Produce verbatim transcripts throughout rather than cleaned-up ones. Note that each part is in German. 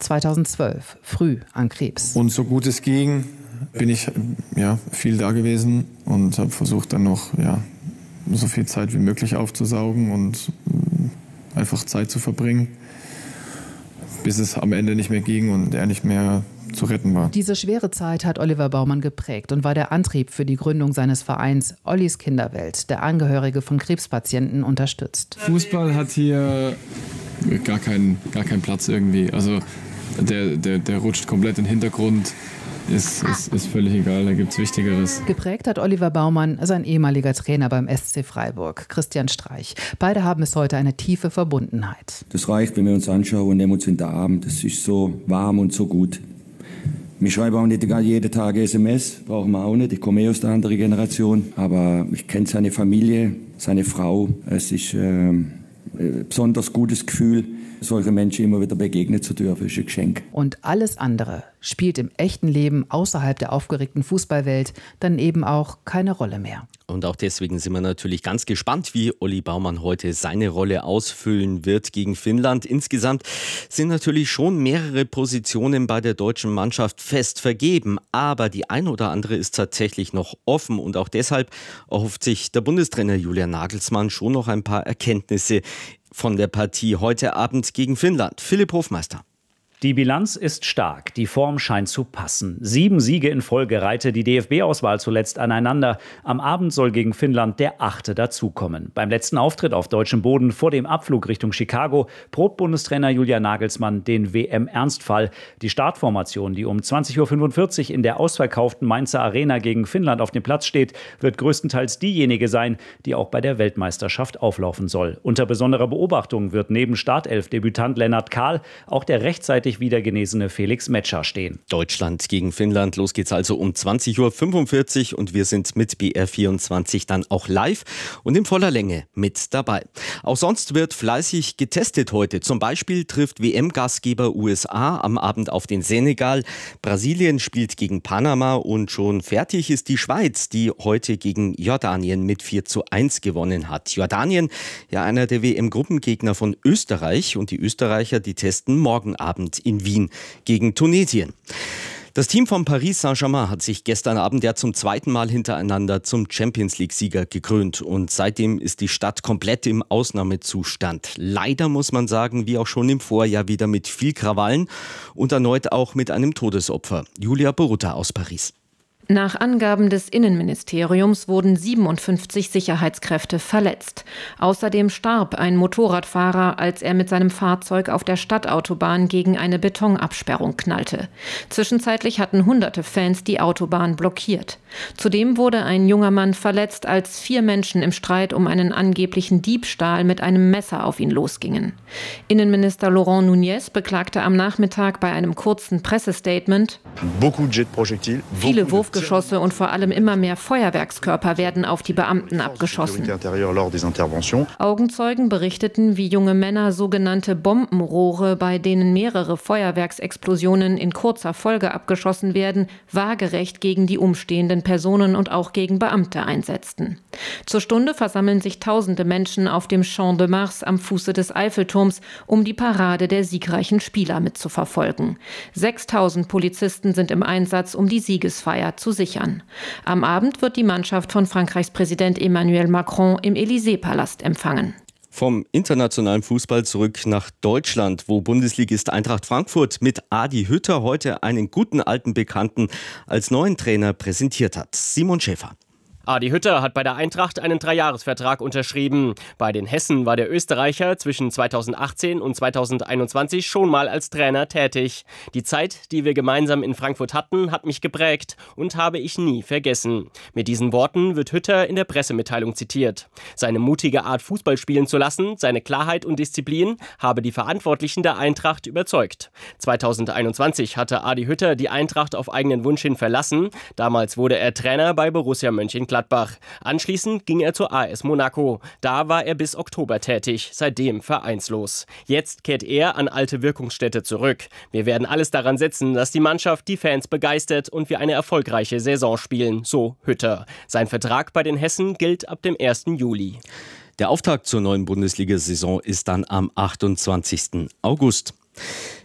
zweitausendzwölf, früh an Krebs. Und so gut es ging, bin ich ja, viel da gewesen und habe versucht, dann noch ja, so viel Zeit wie möglich aufzusaugen und einfach Zeit zu verbringen, bis es am Ende nicht mehr ging und er nicht mehr zu retten war. Diese schwere Zeit hat Oliver Baumann geprägt und war der Antrieb für die Gründung seines Vereins Ollis Kinderwelt, der Angehörige von Krebspatienten unterstützt. Fußball hat hier gar keinen, gar keinen Platz irgendwie. Also der, der, der rutscht komplett in den Hintergrund. Ist, ist, ist völlig egal, da gibt es Wichtigeres. Geprägt hat Oliver Baumann sein ehemaliger Trainer beim S C Freiburg, Christian Streich. Beide haben bis heute eine tiefe Verbundenheit. Das reicht, wenn wir uns anschauen, nehmen uns in den Arm. Das ist so warm und so gut. Wir schreiben auch nicht jeden Tag S M S, brauchen wir auch nicht. Ich komme eh aus der anderen Generation. Aber ich kenne seine Familie, seine Frau. Es ist äh, ein besonders gutes Gefühl, solche Menschen immer wieder begegnen zu dürfen. Das ist ein Geschenk. Und alles andere spielt im echten Leben außerhalb der aufgeregten Fußballwelt dann eben auch keine Rolle mehr. Und auch deswegen sind wir natürlich ganz gespannt, wie Olli Baumann heute seine Rolle ausfüllen wird gegen Finnland. Insgesamt sind natürlich schon mehrere Positionen bei der deutschen Mannschaft fest vergeben. Aber die eine oder andere ist tatsächlich noch offen. Und auch deshalb erhofft sich der Bundestrainer Julian Nagelsmann schon noch ein paar Erkenntnisse von der Partie heute Abend gegen Finnland. Philipp Hofmeister. Die Bilanz ist stark, die Form scheint zu passen. Sieben Siege in Folge reihte die D F B-Auswahl zuletzt aneinander. Am Abend soll gegen Finnland der achte dazukommen. Beim letzten Auftritt auf deutschem Boden vor dem Abflug Richtung Chicago probt Bundestrainer Julian Nagelsmann den W M-Ernstfall. Die Startformation, die um zwanzig Uhr fünfundvierzig in der ausverkauften Mainzer Arena gegen Finnland auf dem Platz steht, wird größtenteils diejenige sein, die auch bei der Weltmeisterschaft auflaufen soll. Unter besonderer Beobachtung wird neben Startelf-Debütant Lennart Kahl auch der rechtzeitig wieder genesene Felix Metscher stehen. Deutschland gegen Finnland. Los geht's also um zwanzig Uhr fünfundvierzig und wir sind mit B R vierundzwanzig dann auch live und in voller Länge mit dabei. Auch sonst wird fleißig getestet heute. Zum Beispiel trifft W M-Gastgeber U S A am Abend auf den Senegal. Brasilien spielt gegen Panama und schon fertig ist die Schweiz, die heute gegen Jordanien mit vier zu eins gewonnen hat. Jordanien, ja einer der W M-Gruppengegner von Österreich, und die Österreicher, die testen morgen Abend in Wien gegen Tunesien. Das Team von Paris Saint-Germain hat sich gestern Abend ja zum zweiten Mal hintereinander zum Champions-League-Sieger gekrönt. Und seitdem ist die Stadt komplett im Ausnahmezustand. Leider muss man sagen, wie auch schon im Vorjahr, wieder mit viel Krawallen und erneut auch mit einem Todesopfer. Julia Borutta aus Paris. Nach Angaben des Innenministeriums wurden siebenundfünfzig Sicherheitskräfte verletzt. Außerdem starb ein Motorradfahrer, als er mit seinem Fahrzeug auf der Stadtautobahn gegen eine Betonabsperrung knallte. Zwischenzeitlich hatten hunderte Fans die Autobahn blockiert. Zudem wurde ein junger Mann verletzt, als vier Menschen im Streit um einen angeblichen Diebstahl mit einem Messer auf ihn losgingen. Innenminister Laurent Nunez beklagte am Nachmittag bei einem kurzen Pressestatement: Viele Wurfgeschosse und vor allem immer mehr Feuerwerkskörper werden auf die Beamten abgeschossen. Augenzeugen berichteten, wie junge Männer sogenannte Bombenrohre, bei denen mehrere Feuerwerksexplosionen in kurzer Folge abgeschossen werden, waagerecht gegen die umstehenden Personen und auch gegen Beamte einsetzten. Zur Stunde versammeln sich tausende Menschen auf dem Champ de Mars am Fuße des Eiffelturms, um die Parade der siegreichen Spieler mitzuverfolgen. sechstausend Polizisten sind im Einsatz, um die Siegesfeier zu sichern. Am Abend wird die Mannschaft von Frankreichs Präsident Emmanuel Macron im Élysée-Palast empfangen. Vom internationalen Fußball zurück nach Deutschland, wo Bundesligist Eintracht Frankfurt mit Adi Hütter heute einen guten alten Bekannten als neuen Trainer präsentiert hat. Simon Schäfer. Adi Hütter hat bei der Eintracht einen Dreijahresvertrag unterschrieben. Bei den Hessen war der Österreicher zwischen zweitausendachtzehn und zweitausendeinundzwanzig schon mal als Trainer tätig. Die Zeit, die wir gemeinsam in Frankfurt hatten, hat mich geprägt und habe ich nie vergessen. Mit diesen Worten wird Hütter in der Pressemitteilung zitiert. Seine mutige Art, Fußball spielen zu lassen, seine Klarheit und Disziplin habe die Verantwortlichen der Eintracht überzeugt. zweitausendeinundzwanzig hatte Adi Hütter die Eintracht auf eigenen Wunsch hin verlassen. Damals wurde er Trainer bei Borussia Mönchengladbach. Gladbach. Anschließend ging er zur A S Monaco. Da war er bis Oktober tätig, seitdem vereinslos. Jetzt kehrt er an alte Wirkungsstätte zurück. Wir werden alles daran setzen, dass die Mannschaft die Fans begeistert und wir eine erfolgreiche Saison spielen, so Hütter. Sein Vertrag bei den Hessen gilt ab dem ersten Juli. Der Auftakt zur neuen Bundesliga-Saison ist dann am achtundzwanzigsten August.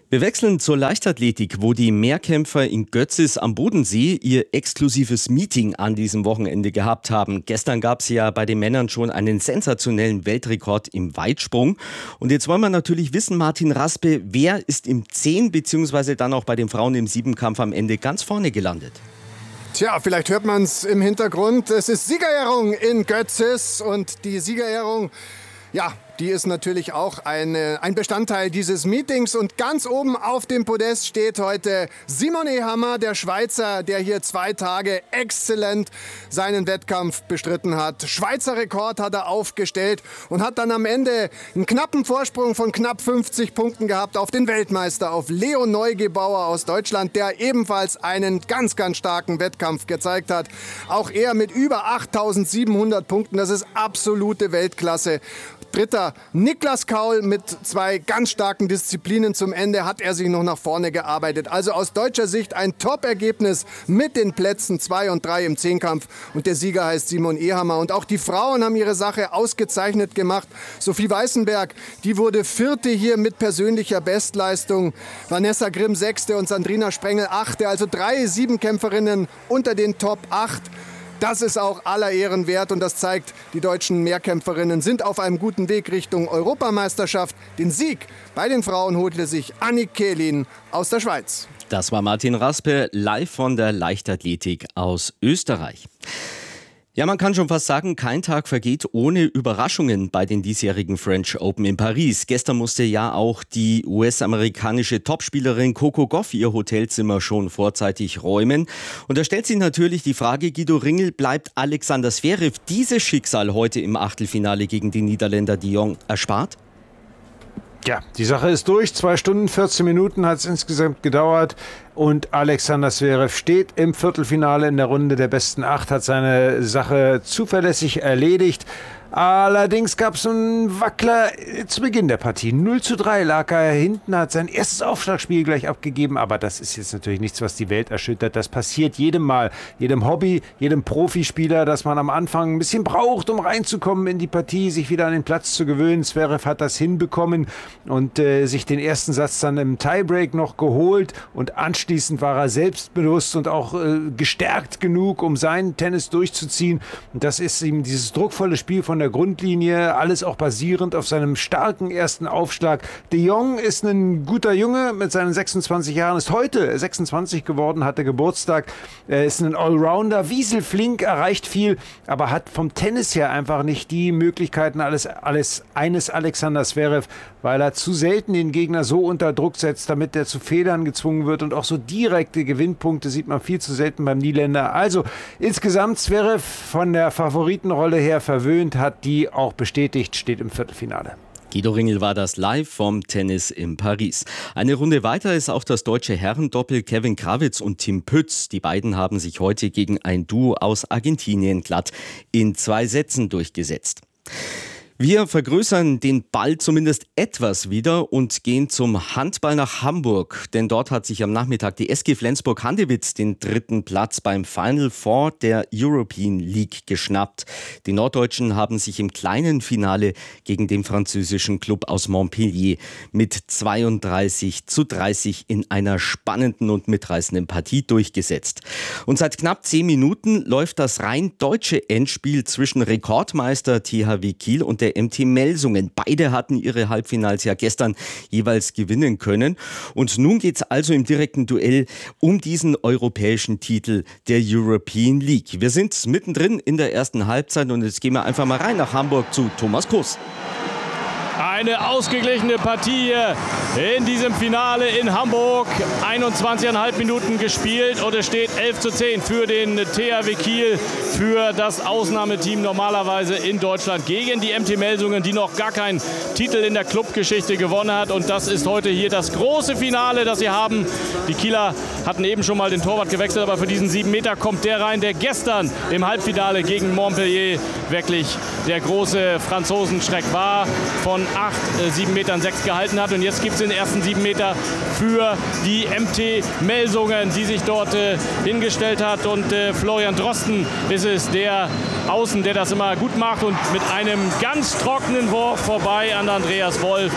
Wir wechseln zur Leichtathletik, wo die Mehrkämpfer in Götzis am Bodensee ihr exklusives Meeting an diesem Wochenende gehabt haben. Gestern gab es ja bei den Männern schon einen sensationellen Weltrekord im Weitsprung. Und jetzt wollen wir natürlich wissen, Martin Raspe, wer ist im Zehn- bzw. dann auch bei den Frauen im Siebenkampf am Ende ganz vorne gelandet? Tja, vielleicht hört man es im Hintergrund. Es ist Siegerehrung in Götzis und die Siegerehrung, ja, die ist natürlich auch eine, ein Bestandteil dieses Meetings. Und ganz oben auf dem Podest steht heute Simon Ehammer, der Schweizer, der hier zwei Tage exzellent seinen Wettkampf bestritten hat. Schweizer Rekord hat er aufgestellt und hat dann am Ende einen knappen Vorsprung von knapp fünfzig Punkten gehabt auf den Weltmeister, auf Leo Neugebauer aus Deutschland, der ebenfalls einen ganz, ganz starken Wettkampf gezeigt hat. Auch er mit über achttausendsiebenhundert Punkten, das ist absolute Weltklasse. Dritter Niklas Kaul mit zwei ganz starken Disziplinen zum Ende hat er sich noch nach vorne gearbeitet. Also aus deutscher Sicht ein Top-Ergebnis mit den Plätzen zwei und drei im Zehnkampf. Und der Sieger heißt Simon Ehammer. Und auch die Frauen haben ihre Sache ausgezeichnet gemacht. Sophie Weißenberg, die wurde Vierte hier mit persönlicher Bestleistung. Vanessa Grimm Sechste und Sandrina Sprengel Achte. Also drei Siebenkämpferinnen unter den Top acht. Das ist auch aller Ehren wert und das zeigt, die deutschen Mehrkämpferinnen sind auf einem guten Weg Richtung Europameisterschaft. Den Sieg bei den Frauen holte sich Annik Kehlin aus der Schweiz. Das war Martin Raspe live von der Leichtathletik aus Österreich. Ja, man kann schon fast sagen, kein Tag vergeht ohne Überraschungen bei den diesjährigen French Open in Paris. Gestern musste ja auch die U S-amerikanische Topspielerin Coco Gauff ihr Hotelzimmer schon vorzeitig räumen. Und da stellt sich natürlich die Frage, Guido Ringel, bleibt Alexander Zverev dieses Schicksal heute im Achtelfinale gegen den Niederländer de Jong erspart? Ja, die Sache ist durch. Zwei Stunden, vierzehn Minuten hat es insgesamt gedauert. Und Alexander Zverev steht im Viertelfinale in der Runde der besten acht, hat seine Sache zuverlässig erledigt. Allerdings gab es einen Wackler zu Beginn der Partie. null zu drei lag er hinten, hat sein erstes Aufschlagspiel gleich abgegeben. Aber das ist jetzt natürlich nichts, was die Welt erschüttert. Das passiert jedem Mal, jedem Hobby, jedem Profispieler, dass man am Anfang ein bisschen braucht, um reinzukommen in die Partie, sich wieder an den Platz zu gewöhnen. Zverev hat das hinbekommen und äh, sich den ersten Satz dann im Tiebreak noch geholt. Und anschließend war er selbstbewusst und auch äh, gestärkt genug, um seinen Tennis durchzuziehen. Und das ist ihm dieses druckvolle Spiel von der Grundlinie, alles auch basierend auf seinem starken ersten Aufschlag. De Jong ist ein guter Junge mit seinen sechsundzwanzig Jahren, ist heute sechsundzwanzig geworden, hatte Geburtstag, er ist ein Allrounder, wieselflink, erreicht viel, aber hat vom Tennis her einfach nicht die Möglichkeiten alles, alles eines Alexander Zverev, weil er zu selten den Gegner so unter Druck setzt, damit er zu Fehlern gezwungen wird und auch so direkte Gewinnpunkte sieht man viel zu selten beim Niederländer. Also insgesamt Zverev von der Favoritenrolle her verwöhnt, hat die auch bestätigt, steht im Viertelfinale. Guido Ringel war das live vom Tennis in Paris. Eine Runde weiter ist auch das deutsche Herrendoppel Kevin Krawitz und Tim Pütz. Die beiden haben sich heute gegen ein Duo aus Argentinien glatt in zwei Sätzen durchgesetzt. Wir vergrößern den Ball zumindest etwas wieder und gehen zum Handball nach Hamburg. Denn dort hat sich am Nachmittag die S G Flensburg-Handewitt den dritten Platz beim Final Four der European League geschnappt. Die Norddeutschen haben sich im kleinen Finale gegen den französischen Club aus Montpellier mit zweiunddreißig zu dreißig in einer spannenden und mitreißenden Partie durchgesetzt. Und seit knapp zehn Minuten läuft das rein deutsche Endspiel zwischen Rekordmeister T H W Kiel und der M T Melsungen. Beide hatten ihre Halbfinals ja gestern jeweils gewinnen können. Und nun geht es also im direkten Duell um diesen europäischen Titel der European League. Wir sind mittendrin in der ersten Halbzeit und jetzt gehen wir einfach mal rein nach Hamburg zu Thomas Kuss. Eine ausgeglichene Partie in diesem Finale in Hamburg. einundzwanzig Komma fünf Minuten gespielt und es steht elf zu zehn für den T H W Kiel, für das Ausnahmeteam normalerweise in Deutschland gegen die M T Melsungen, die noch gar keinen Titel in der Clubgeschichte gewonnen hat. Und das ist heute hier das große Finale, das sie haben. Die Kieler hatten eben schon mal den Torwart gewechselt, aber für diesen sieben Meter kommt der rein, der gestern im Halbfinale gegen Montpellier wirklich der große Franzosenschreck war, von acht, sieben Metern sechs gehalten hat. Und jetzt gibt es den ersten sieben Meter für die M T Melsungen, die sich dort äh, hingestellt hat. Und äh, Florian Drosten ist es, der Außen, der das immer gut macht und mit einem ganz trockenen Wurf vorbei an Andreas Wolf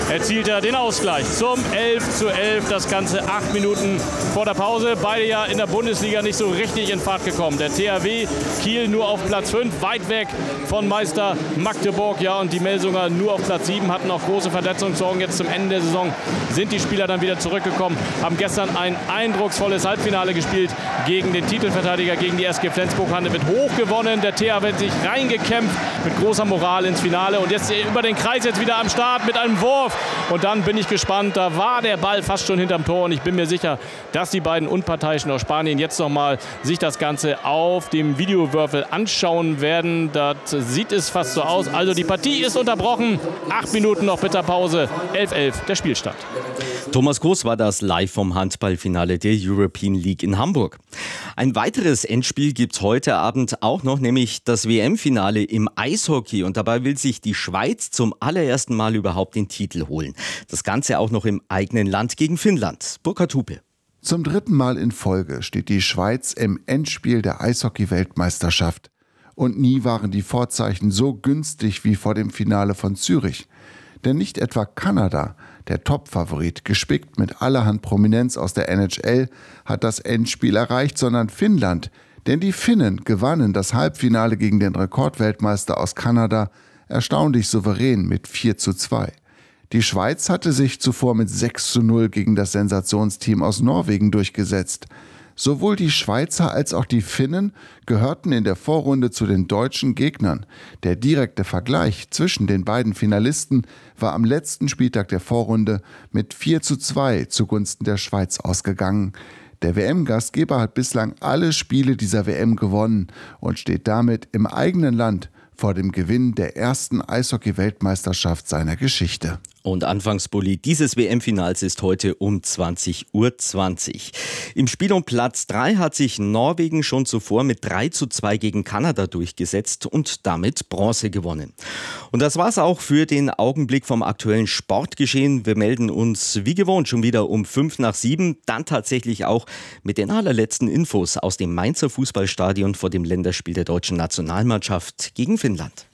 erzielt er den Ausgleich zum elf zu elf. Das Ganze acht Minuten vor der Pause. Beide ja in der Bundesliga nicht so richtig in Fahrt gekommen. Der T H W Kiel nur auf Platz fünf, weit weg von Meister Magdeburg. Ja, und die Melsunger nur auf Platz sieben, hatten auch große Verletzungssorgen. Jetzt zum Ende der Saison sind die Spieler dann wieder zurückgekommen, haben gestern ein eindrucksvolles Halbfinale gespielt gegen den Titelverteidiger, gegen die S G Flensburg-Handewitt, wird hoch gewonnen. Der T H W hat sich reingekämpft mit großer Moral ins Finale und jetzt über den Kreis jetzt wieder am Start mit einem Wurf. Und dann bin ich gespannt, da war der Ball fast schon hinterm Tor und ich bin mir sicher, dass die beiden Unparteiischen aus Spanien jetzt noch mal sich das Ganze auf dem Videowürfel anschauen werden. Das sieht es fast so aus. Also die Partie ist unterbrochen. Acht Minuten noch bitter Pause. elf elf der Spielstand. Thomas Groß war das live vom Handballfinale der European League in Hamburg. Ein weiteres Endspiel gibt es heute Abend auch noch, nämlich das W M-Finale im Eishockey. Und dabei will sich die Schweiz zum allerersten Mal überhaupt den Titel holen. Das Ganze auch noch im eigenen Land gegen Finnland. Burkhard Hupe. Zum dritten Mal in Folge steht die Schweiz im Endspiel der Eishockey-Weltmeisterschaft. Und nie waren die Vorzeichen so günstig wie vor dem Finale von Zürich. Denn nicht etwa Kanada, der Top-Favorit, gespickt mit allerhand Prominenz aus der N H L, hat das Endspiel erreicht, sondern Finnland. Denn die Finnen gewannen das Halbfinale gegen den Rekordweltmeister aus Kanada erstaunlich souverän mit vier zu zwei. Die Schweiz hatte sich zuvor mit sechs zu null gegen das Sensationsteam aus Norwegen durchgesetzt. Sowohl die Schweizer als auch die Finnen gehörten in der Vorrunde zu den deutschen Gegnern. Der direkte Vergleich zwischen den beiden Finalisten war am letzten Spieltag der Vorrunde mit vier zu zwei zugunsten der Schweiz ausgegangen. Der W M-Gastgeber hat bislang alle Spiele dieser W M gewonnen und steht damit im eigenen Land vor dem Gewinn der ersten Eishockey-Weltmeisterschaft seiner Geschichte. Und Anfangsbully dieses W M-Finals ist heute um zwanzig Uhr zwanzig. Im Spiel um Platz drei hat sich Norwegen schon zuvor mit drei zu zwei gegen Kanada durchgesetzt und damit Bronze gewonnen. Und das war's auch für den Augenblick vom aktuellen Sportgeschehen. Wir melden uns wie gewohnt schon wieder um fünf nach sieben, dann tatsächlich auch mit den allerletzten Infos aus dem Mainzer Fußballstadion vor dem Länderspiel der deutschen Nationalmannschaft gegen Finnland.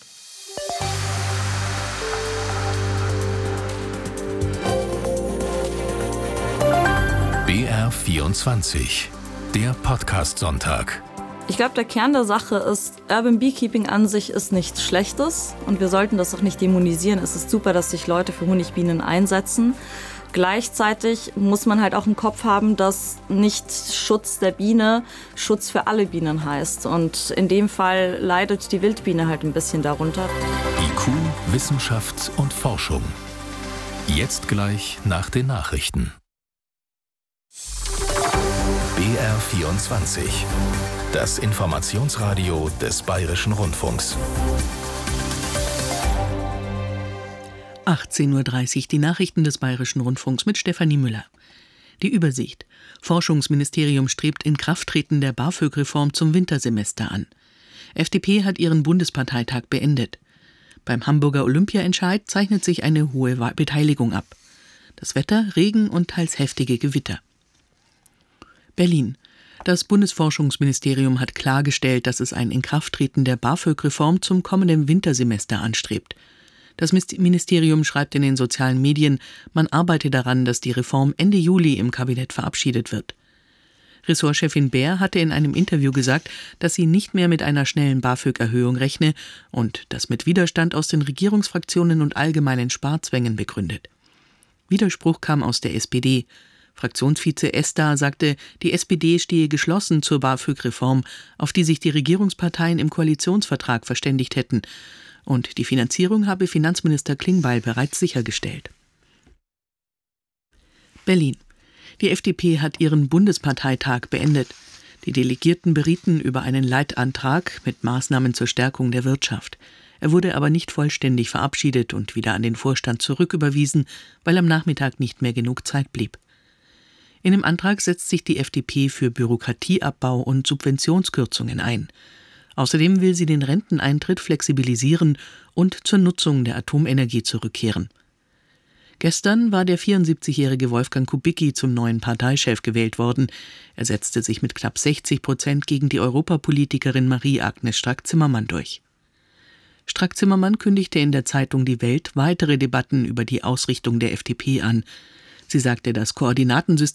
B R vierundzwanzig, der Podcast-Sonntag. Ich glaube, der Kern der Sache ist, Urban Beekeeping an sich ist nichts Schlechtes und wir sollten das auch nicht dämonisieren. Es ist super, dass sich Leute für Honigbienen einsetzen. Gleichzeitig muss man halt auch im Kopf haben, dass nicht Schutz der Biene Schutz für alle Bienen heißt. Und in dem Fall leidet die Wildbiene halt ein bisschen darunter. I Q, Wissenschaft und Forschung. Jetzt gleich nach den Nachrichten. B R vierundzwanzig, das Informationsradio des Bayerischen Rundfunks. achtzehn Uhr dreißig, die Nachrichten des Bayerischen Rundfunks mit Stefanie Müller. Die Übersicht. Forschungsministerium strebt Inkrafttreten der BAföG-Reform zum Wintersemester an. F D P hat ihren Bundesparteitag beendet. Beim Hamburger Olympiaentscheid zeichnet sich eine hohe Beteiligung ab. Das Wetter, Regen und teils heftige Gewitter. Berlin. Das Bundesforschungsministerium hat klargestellt, dass es ein Inkrafttreten der BAföG-Reform zum kommenden Wintersemester anstrebt. Das Ministerium schreibt in den sozialen Medien, man arbeite daran, dass die Reform Ende Juli im Kabinett verabschiedet wird. Ressortchefin Bär hatte in einem Interview gesagt, dass sie nicht mehr mit einer schnellen BAföG-Erhöhung rechne und das mit Widerstand aus den Regierungsfraktionen und allgemeinen Sparzwängen begründet. Widerspruch kam aus der S P D. Fraktionsvize Ester sagte, die S P D stehe geschlossen zur BAföG-Reform, auf die sich die Regierungsparteien im Koalitionsvertrag verständigt hätten. Und die Finanzierung habe Finanzminister Klingbeil bereits sichergestellt. Berlin. Die F D P hat ihren Bundesparteitag beendet. Die Delegierten berieten über einen Leitantrag mit Maßnahmen zur Stärkung der Wirtschaft. Er wurde aber nicht vollständig verabschiedet und wieder an den Vorstand zurücküberwiesen, weil am Nachmittag nicht mehr genug Zeit blieb. In dem Antrag setzt sich die F D P für Bürokratieabbau und Subventionskürzungen ein. Außerdem will sie den Renteneintritt flexibilisieren und zur Nutzung der Atomenergie zurückkehren. Gestern war der vierundsiebzigjährige Wolfgang Kubicki zum neuen Parteichef gewählt worden. Er setzte sich mit knapp sechzig Prozent gegen die Europapolitikerin Marie-Agnes Strack-Zimmermann durch. Strack-Zimmermann kündigte in der Zeitung Die Welt weitere Debatten über die Ausrichtung der F D P an. Sie sagte, das Koordinatensystem